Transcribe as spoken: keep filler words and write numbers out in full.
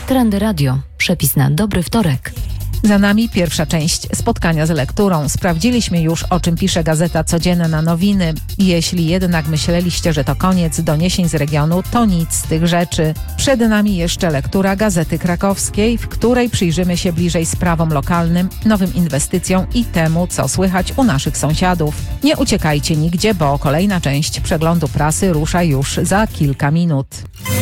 Trendy Radio. Przepis na dobry wtorek. Za nami pierwsza część spotkania z lekturą. Sprawdziliśmy już, o czym pisze Gazeta Codzienna Nowiny. Jeśli jednak myśleliście, że to koniec doniesień z regionu, to nic z tych rzeczy. Przed nami jeszcze lektura Gazety Krakowskiej, w której przyjrzymy się bliżej sprawom lokalnym, nowym inwestycjom i temu, co słychać u naszych sąsiadów. Nie uciekajcie nigdzie, bo kolejna część przeglądu prasy rusza już za kilka minut.